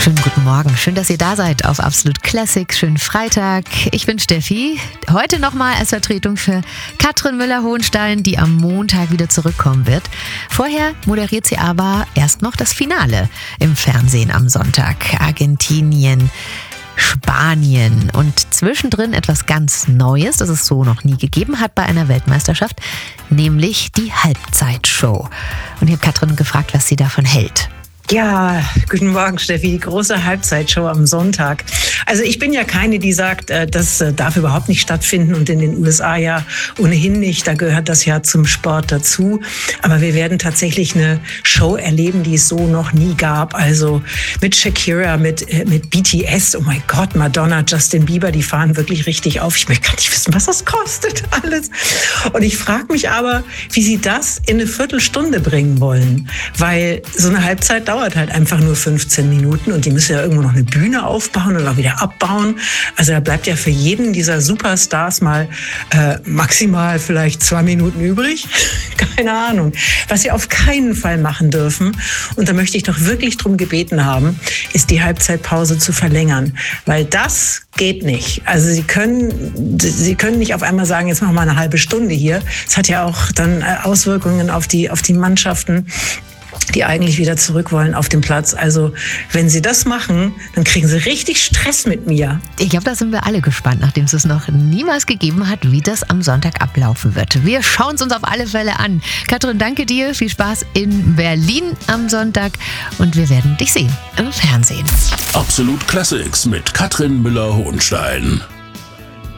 Schönen guten Morgen. Schön, dass ihr da seid auf Absolut Classic. Schönen Freitag. Ich bin Steffi. Heute nochmal als Vertretung für Katrin Müller-Hohenstein, die am Montag wieder zurückkommen wird. Vorher moderiert sie aber erst noch das Finale im Fernsehen am Sonntag. Argentinien, Spanien und zwischendrin etwas ganz Neues, das es so noch nie gegeben hat bei einer Weltmeisterschaft, nämlich die Halbzeitshow. Und ich habe Katrin gefragt, was sie davon hält. Ja, guten Morgen, Steffi. Die große Halbzeitshow am Sonntag. Also ich bin ja keine, die sagt, das darf überhaupt nicht stattfinden und in den USA ja ohnehin nicht. Da gehört das ja zum Sport dazu. Aber wir werden tatsächlich eine Show erleben, die es so noch nie gab. Also mit Shakira, mit BTS, oh mein Gott, Madonna, Justin Bieber, die fahren wirklich richtig auf. Ich möchte gar nicht wissen, was das kostet alles. Und ich frage mich aber, wie sie das in eine Viertelstunde bringen wollen. Weil so eine Halbzeit dauert halt einfach nur 15 Minuten und die müssen ja irgendwo noch eine Bühne aufbauen und auch wieder abbauen. Also da bleibt ja für jeden dieser Superstars mal maximal vielleicht 2 Minuten übrig. Keine Ahnung. Was sie auf keinen Fall machen dürfen, und da möchte ich doch wirklich drum gebeten haben, ist die Halbzeitpause zu verlängern. Weil das geht nicht. Also sie können nicht auf einmal sagen, jetzt machen wir eine halbe Stunde hier. Es hat ja auch dann Auswirkungen auf die Mannschaften, die eigentlich wieder zurück wollen auf den Platz. Also wenn sie das machen, dann kriegen sie richtig Stress mit mir. Ich glaube, da sind wir alle gespannt, nachdem es noch niemals gegeben hat, wie das am Sonntag ablaufen wird. Wir schauen es uns auf alle Fälle an. Katrin, danke dir. Viel Spaß in Berlin am Sonntag und wir werden dich sehen im Fernsehen. Absolut Classics mit Katrin Müller-Hohenstein.